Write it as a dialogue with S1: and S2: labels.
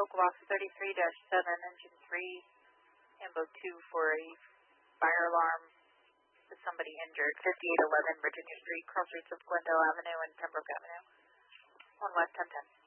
S1: Oak Box 33-7, Engine 3, Ambo 2 for a fire alarm with somebody injured, 5811 Virginia Street, crossroads of Glendale Avenue and Pembroke Avenue, on West 1010.